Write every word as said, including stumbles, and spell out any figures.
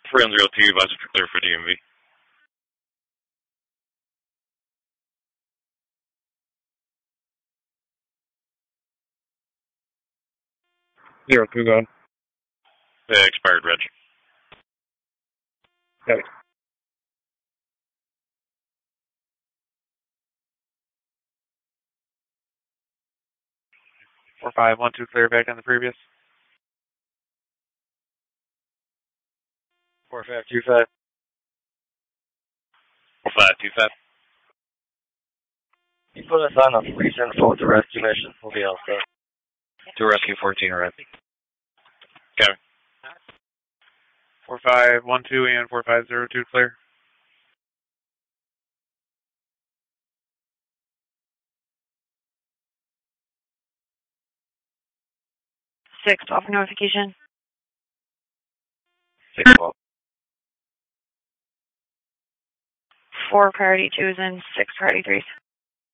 three on zero two, advise for clear for D M V. Zero two, go ahead. Uh, expired reg. Got it. Four five one two, clear back on the previous. Four five two five. Four five two five. You put us on a recent for the rescue mission. We'll be all set. To rescue fourteen already. Okay. Four five one two and four five zero two, clear. Six twelve notification. Six twelve. Four priority twos and six priority threes.